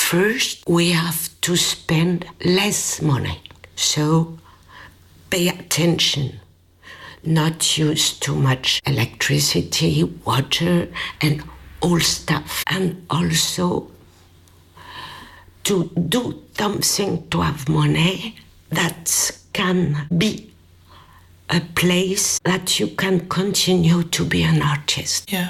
first we have to spend less money. So pay attention, not use too much electricity, water, and all stuff. And also to do something to have money that can be a place that you can continue to be an artist. Yeah.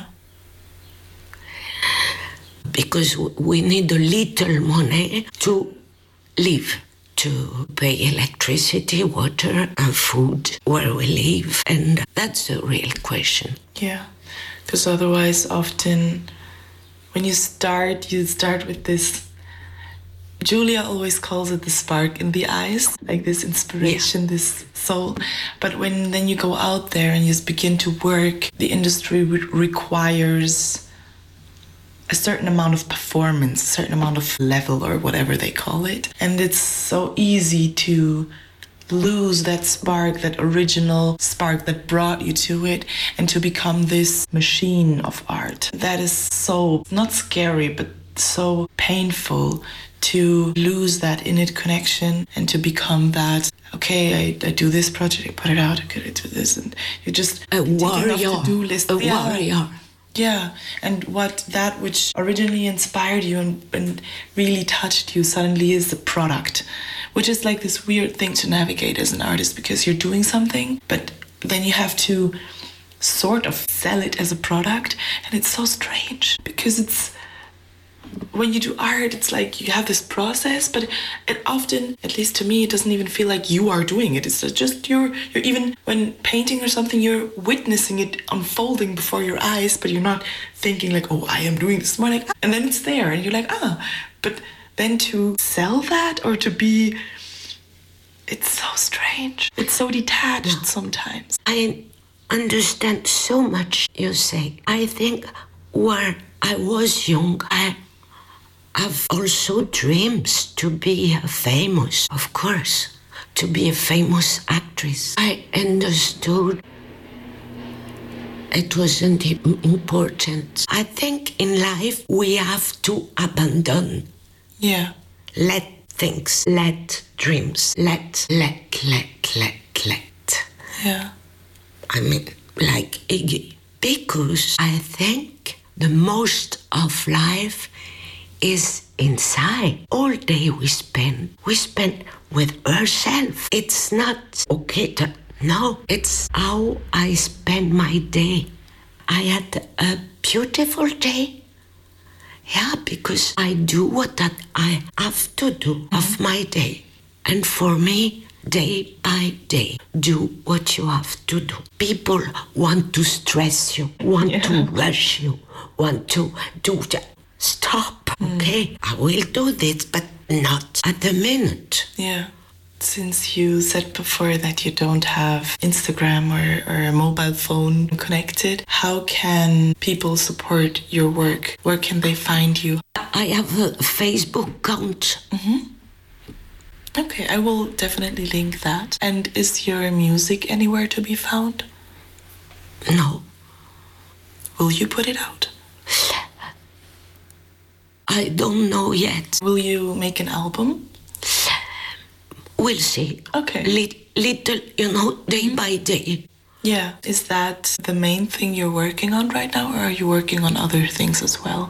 Because we need a little money to live, to pay electricity, water, and food where we live. And that's the real question. Yeah. Because otherwise, often when you start with this. Julia always calls it the spark in the eyes, like this inspiration, this soul. But when then you go out there and you begin to work, the industry requires a certain amount of performance, a certain amount of level or whatever they call it. And it's so easy to lose that spark, that original spark that brought you to it, and to become this machine of art. That is so, not scary, but so painful to lose that innate connection and to become that, okay, I do this project, I put it out, I do this, and you just a warrior, to-do list. Warrior. Yeah, and that which originally inspired you and really touched you suddenly is the product, which is like this weird thing to navigate as an artist, because you're doing something, but then you have to sort of sell it as a product, and it's so strange, because it's, when you do art, it's like you have this process, but it often, at least to me, it doesn't even feel like you are doing it. It's just you're even when painting or something, you're witnessing it unfolding before your eyes, but you're not thinking like, oh, I am doing this more, like, and then it's there and you're like, but then to sell that or to be, it's so strange. It's so detached sometimes. I understand so much you say. I think where I was young, I have also dreams to be famous, of course, to be a famous actress. I understood it wasn't important. I think in life we have to abandon. Yeah. Let things, let dreams, let. Yeah. I mean, like Iggy. Because I think the most of life is inside. All day we spend with ourselves. It's not okay to, no, it's how I spend my day. I had a beautiful day. Yeah, because I do what that I have to do of my day. And for me, day by day, do what you have to do. People want to stress you, want to rush you, want to do that. Stop, okay? I will do this, but not at the minute. Yeah. Since you said before that you don't have Instagram or a mobile phone connected, how can people support your work? Where can they find you? I have a Facebook account. Okay, I will definitely link that. And is your music anywhere to be found? No. Will you put it out? I don't know yet. Will you make an album? We'll see. Okay. Little, day by day. Yeah. Is that the main thing you're working on right now, or are you working on other things as well?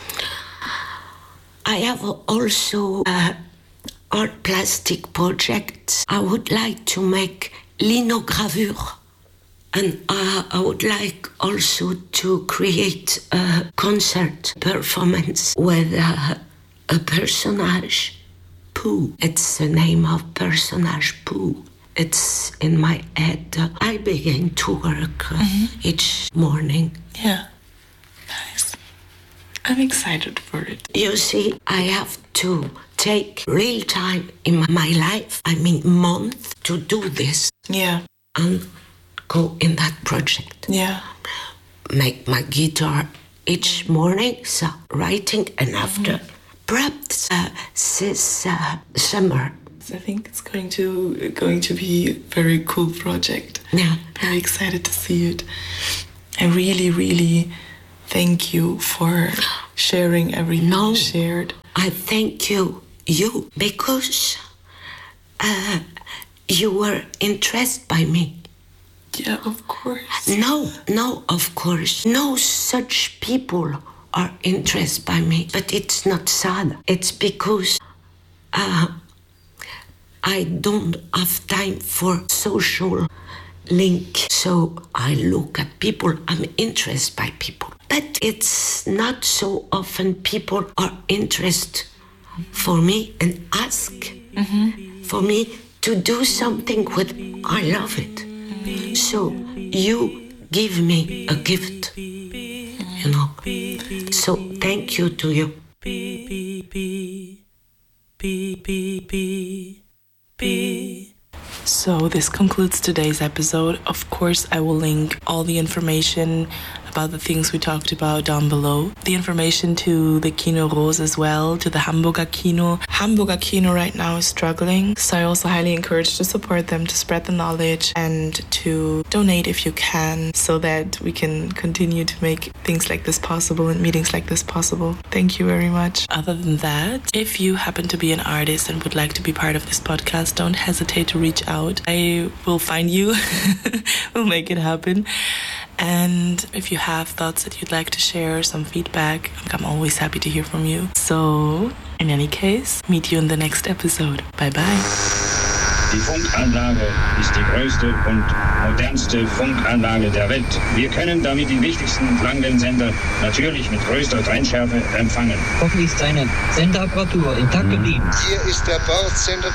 I have also art plastic projects. I would like to make linogravure. And I would like also to create a concert performance with a personage, Pooh. It's the name of personage Pooh. It's in my head. I begin to work each morning. Yeah, nice. I'm excited for it. You see, I have to take real time in my life, month, to do this. Yeah. And go in that project. Yeah. Make my guitar each morning, so writing, and after perhaps this summer. I think it's going to be a very cool project. Yeah. Very excited to see it. I really, really thank you for sharing everything you shared. I thank you, because you were interested by me. Yeah, of course. No, of course. No such people are interested by me. But it's not sad. It's because I don't have time for social link. So I look at people. I'm interested by people. But it's not so often people are interested for me and ask for me to do something with. I love it. So you give me a gift, So thank you to you. So this concludes today's episode. Of course, I will link all the information about the things we talked about down below. The information to the Kino Rose as well, to the Hamburger Kino. Hamburger Kino right now is struggling, so I also highly encourage to support them, to spread the knowledge and to donate if you can, so that we can continue to make things like this possible and meetings like this possible. Thank you very much. Other than that, if you happen to be an artist and would like to be part of this podcast, don't hesitate to reach out. I will find you. We'll make it happen. And if you have thoughts that you'd like to share, some feedback, I'm always happy to hear from you. So, in any case, meet you in the next episode. Bye bye. Die Funkanlage ist die größte und modernste Funkanlage der Welt. Wir können damit die wichtigsten Langwellensender natürlich mit größter Trennschärfe empfangen. Hoffentlich ist seine Sendeapparatur intakt geblieben. Hier ist der Bordsender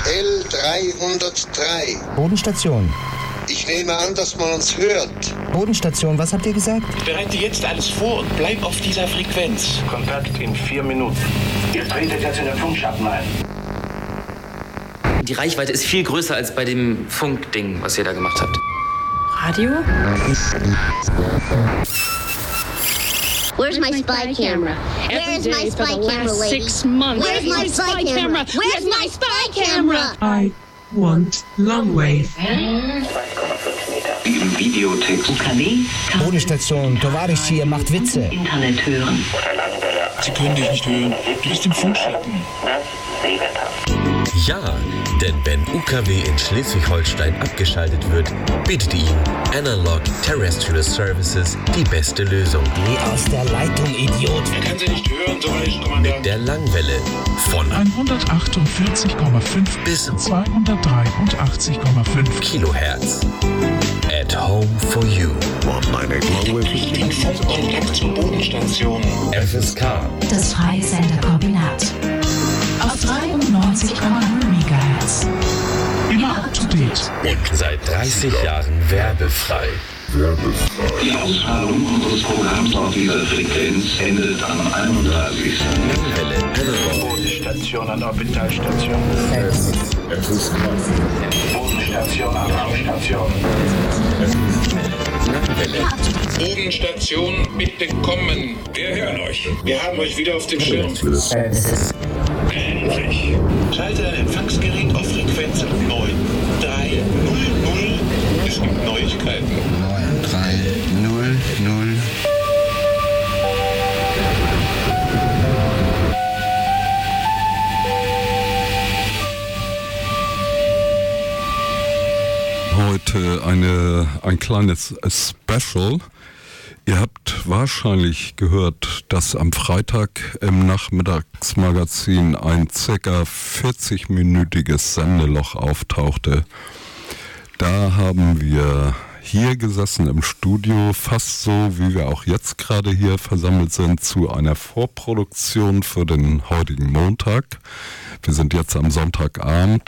L303. Bodenstation. Ich nehme an, dass man uns hört. Bodenstation, was habt ihr gesagt? Bereite jetzt alles vor und bleib auf dieser Frequenz. Kontakt in 4 Minuten. Ihr tretet jetzt in den Funkschatten ein. Die Reichweite ist viel größer als bei dem Funkding, was ihr da gemacht habt. Radio? Where's my spy camera? Where's my spy camera, lady? 6 months. Where's my spy camera? Where's my spy camera? I want long wave. 2,5 Meter. Im Videotext. UKW. Bodenstation, Tovarisch hier macht Witze. Internet hören. Sie können dich nicht hören. Du bist im Funkschatten. Ja, denn wenn UKW in Schleswig-Holstein abgeschaltet wird, bietet Ihnen Analog Terrestrial Services die beste Lösung. Geh aus der Leitung, Idiot! Er kann Sie nicht hören, so ich, Kommandant. Mit der Langwelle von 148,5 bis 283,5 Kilohertz. At home for you. Den Funkkontakt zur Bodenstation. FSK. Das freie Senderkombinat. auf 93,0 MHz. Immer up to date. Und seit 30 Jahren werbefrei. Die Ausstrahlung unseres Programms auf dieser Frequenz endet am 31. Bodenstation an Orbitalstation. Bodenstation an Raumstation. Bodenstation, bitte kommen. Wir hören euch. Wir haben euch wieder auf dem Schirm. Endlich. Schalte ein Empfangsgerät auf Frequenz 9300. Es gibt Neuigkeiten. 9300. Heute ein kleines Special. Ihr habt wahrscheinlich gehört, dass am Freitag im Nachmittagsmagazin ein ca. 40-minütiges Sendeloch auftauchte. Da haben wir hier gesessen im Studio, fast so, wie wir auch jetzt gerade hier versammelt sind, zu einer Vorproduktion für den heutigen Montag. Wir sind jetzt am Sonntagabend.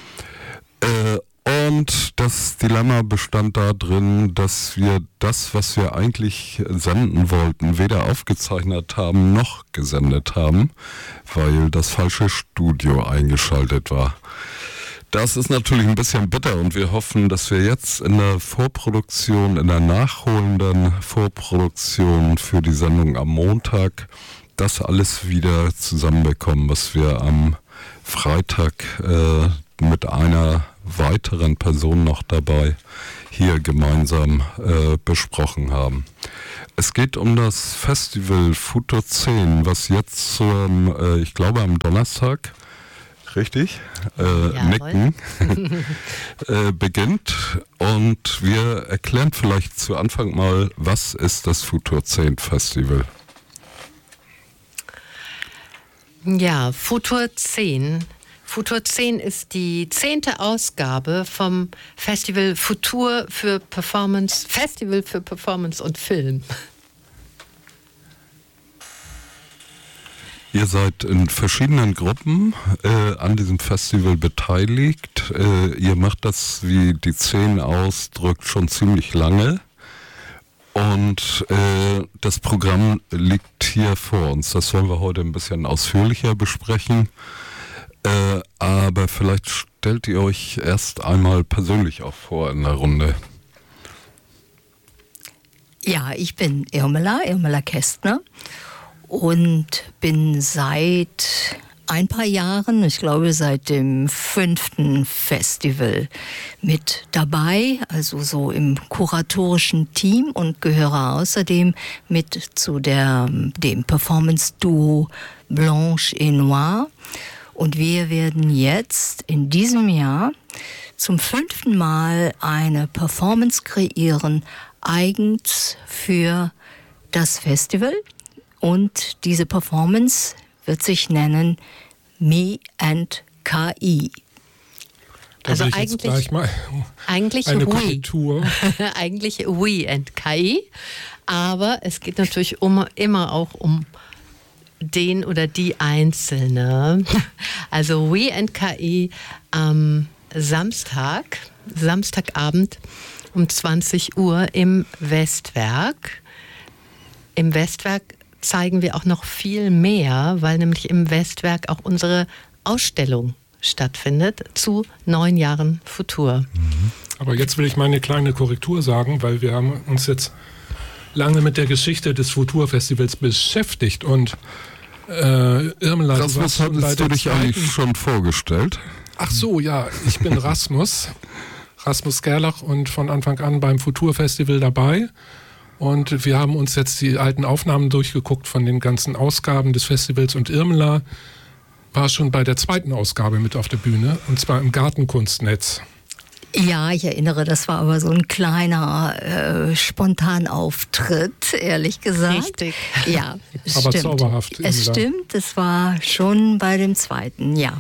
Und das Dilemma bestand darin, dass wir das, was wir eigentlich senden wollten, weder aufgezeichnet haben noch gesendet haben, weil das falsche Studio eingeschaltet war. Das ist natürlich ein bisschen bitter und wir hoffen, dass wir jetzt in der Vorproduktion, in der nachholenden Vorproduktion für die Sendung am Montag das alles wieder zusammenbekommen, was wir am Freitag mit einer weiteren Person noch dabei hier gemeinsam besprochen haben. Es geht um das Festival Futur 10, was jetzt ich glaube am Donnerstag, richtig, nicken, beginnt. Und wir erklären vielleicht zu Anfang mal, was ist das Futur 10 Festival? Ja, Futur 10. Futur 10 ist die 10. Ausgabe vom Festival Futur für Performance, Festival für Performance und Film. Ihr seid in verschiedenen Gruppen an diesem Festival beteiligt. Ihr macht das, wie die 10 ausdrückt, schon ziemlich lange. Und das Programm liegt hier vor uns. Das wollen wir heute ein bisschen ausführlicher besprechen. Aber vielleicht stellt ihr euch erst einmal persönlich auch vor in der Runde. Ja, ich bin Irmela Kästner und bin seit ein paar Jahren, ich glaube seit dem 5. Festival mit dabei, also so im kuratorischen Team, und gehöre außerdem mit zu dem Performance-Duo Blanche et Noir. Und wir werden jetzt in diesem Jahr zum 5. Mal eine Performance kreieren, eigens für das Festival. Und diese Performance wird sich nennen Me and KI. Also eigentlich eine Korrektur. Eigentlich We and KI, aber es geht natürlich immer auch um den oder die Einzelne. Also We and KI am Samstagabend um 20 Uhr im Westwerk. Im Westwerk zeigen wir auch noch viel mehr, weil nämlich im Westwerk auch unsere Ausstellung stattfindet zu 9 Jahren Futur. Aber jetzt will ich mal eine kleine Korrektur sagen, weil wir haben uns jetzt lange mit der Geschichte des Futur-Festivals beschäftigt und Irmela, Rasmus, hattest du dich eigentlich schon vorgestellt? Ach so, ja, ich bin Rasmus Gerlach und von Anfang an beim Futur-Festival dabei. Und wir haben uns jetzt die alten Aufnahmen durchgeguckt von den ganzen Ausgaben des Festivals, und Irmela war schon bei der 2. Ausgabe mit auf der Bühne, und zwar im Gartenkunstnetz. Ja, ich erinnere, das war aber so ein kleiner Spontanauftritt, ehrlich gesagt. Richtig. Ja, aber stimmt. Zauberhaft. Es stimmt, es war schon bei dem 2., ja.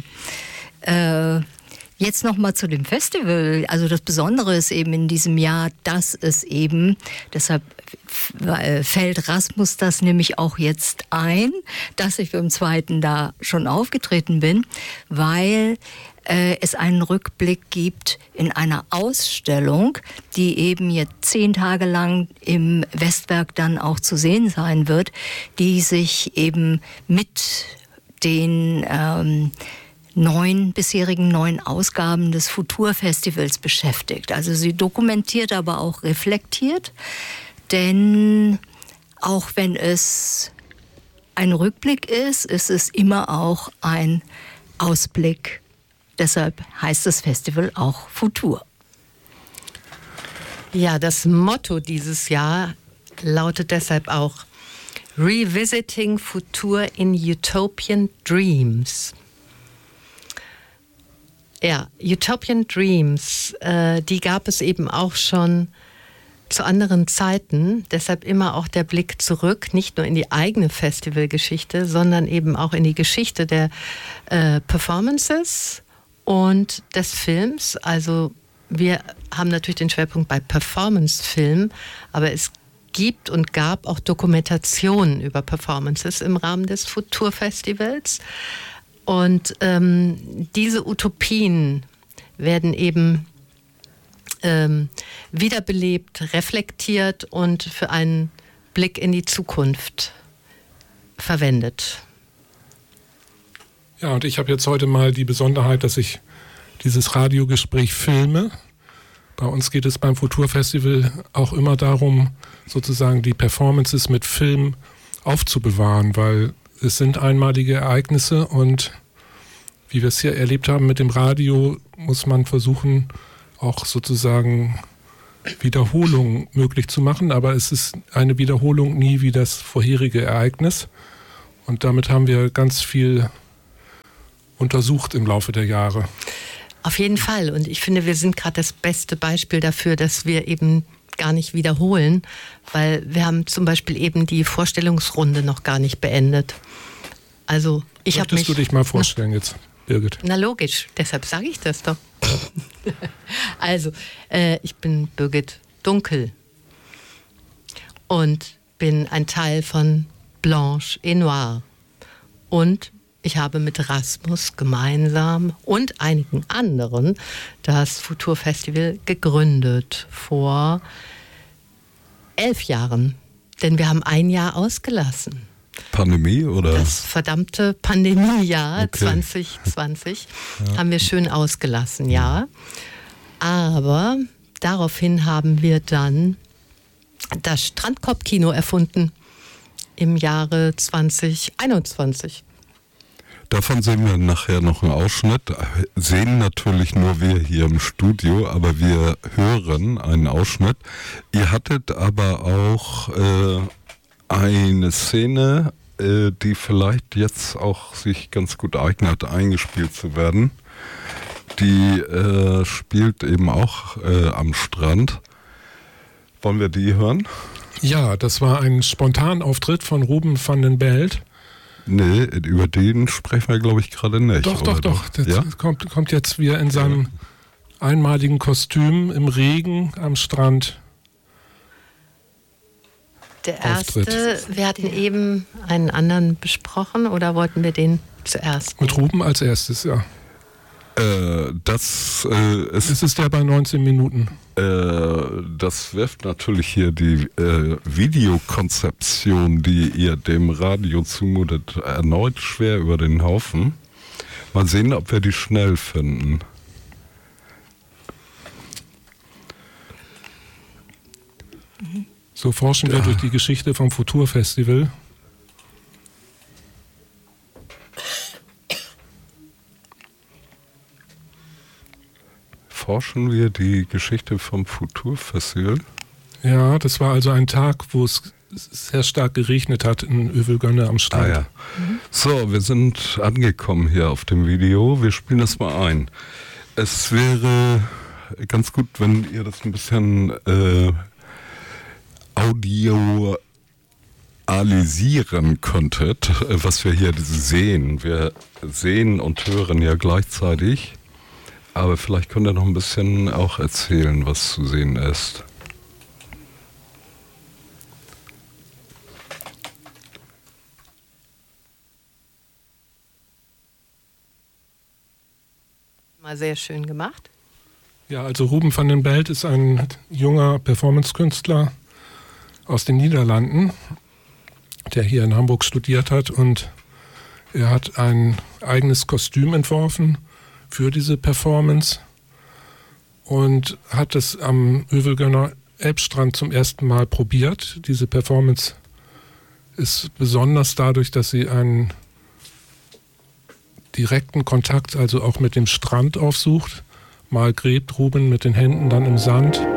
Jetzt nochmal zu dem Festival. Also das Besondere ist eben in diesem Jahr, dass es eben, deshalb fällt Rasmus das nämlich auch jetzt ein, dass ich beim 2. da schon aufgetreten bin, weil es einen Rückblick gibt in einer Ausstellung, die eben jetzt 10 Tage lang im Westwerk dann auch zu sehen sein wird, die sich eben mit den bisherigen 9 Ausgaben des Futur-Festivals beschäftigt. Also sie dokumentiert, aber auch reflektiert, denn auch wenn es ein Rückblick ist, ist es immer auch ein Ausblick. Deshalb heißt das Festival auch Futur. Ja, das Motto dieses Jahr lautet deshalb auch Revisiting Futur in Utopian Dreams. Ja, Utopian Dreams, die gab es eben auch schon zu anderen Zeiten. Deshalb immer auch der Blick zurück, nicht nur in die eigene Festivalgeschichte, sondern eben auch in die Geschichte der Performances und des Films. Also wir haben natürlich den Schwerpunkt bei Performance-Film, aber es gibt und gab auch Dokumentationen über Performances im Rahmen des Futur-Festivals. Und diese Utopien werden eben wiederbelebt, reflektiert und für einen Blick in die Zukunft verwendet. Ja, und ich habe jetzt heute mal die Besonderheit, dass ich dieses Radiogespräch filme. Bei uns geht es beim Futur-Festival auch immer darum, sozusagen die Performances mit Film aufzubewahren, weil es sind einmalige Ereignisse, und wie wir es hier erlebt haben mit dem Radio, muss man versuchen, auch sozusagen Wiederholung möglich zu machen, aber es ist eine Wiederholung nie wie das vorherige Ereignis. Und damit haben wir ganz viel untersucht im Laufe der Jahre. Auf jeden Fall. Und ich finde, wir sind gerade das beste Beispiel dafür, dass wir eben gar nicht wiederholen, weil wir haben zum Beispiel eben die Vorstellungsrunde noch gar nicht beendet. Also ich habe mich... Möchtest du dich mal vorstellen jetzt, Birgit? Na logisch, deshalb sage ich das doch. Also, ich bin Birgit Dunkel und bin ein Teil von Blanche et Noir. Und ich habe mit Rasmus gemeinsam und einigen anderen das Futur-Festival gegründet vor 11 Jahren. Denn wir haben ein Jahr ausgelassen. Pandemie oder? Das verdammte Pandemiejahr 2020 haben wir schön ausgelassen, ja. Aber daraufhin haben wir dann das Strandkorbkino erfunden im Jahre 2021. Davon sehen wir nachher noch einen Ausschnitt. Sehen natürlich nur wir hier im Studio, aber wir hören einen Ausschnitt. Ihr hattet aber auch eine Szene, die vielleicht jetzt auch sich ganz gut eignet, eingespielt zu werden. Die spielt eben auch am Strand. Wollen wir die hören? Ja, das war ein Spontanauftritt von Ruben van den Belt. Nee, über den sprechen wir, glaube ich, gerade nicht. Doch. Das ja? kommt jetzt wieder in seinem einmaligen Kostüm im Regen am Strand. Der erste, wir hatten eben einen anderen besprochen oder wollten wir den zuerst? Mit Ruben als erstes, ja. Es ist der bei 19 Minuten. Das wirft natürlich hier die Videokonzeption, die ihr dem Radio zumutet, erneut schwer über den Haufen. Mal sehen, ob wir die schnell finden. So forschen wir durch die Geschichte vom Futur-Festival. Forschen wir die Geschichte vom Futur-Festival? Ja, das war also ein Tag, wo es sehr stark geregnet hat in Övelgönne am Strand. Ah, ja. So, wir sind angekommen hier auf dem Video. Wir spielen das mal ein. Es wäre ganz gut, wenn ihr das ein bisschen audioalisieren könntet, was wir hier sehen. Wir sehen und hören ja gleichzeitig. Aber vielleicht könnt ihr noch ein bisschen auch erzählen, was zu sehen ist. Mal sehr schön gemacht. Ja, also Ruben van den Belt ist ein junger Performance-Künstler aus den Niederlanden, der hier in Hamburg studiert hat, und er hat ein eigenes Kostüm entworfen für diese Performance und hat es am Övelgönner Elbstrand zum ersten Mal probiert. Diese Performance ist besonders dadurch, dass sie einen direkten Kontakt, also auch mit dem Strand aufsucht. Mal gräbt Ruben mit den Händen dann im Sand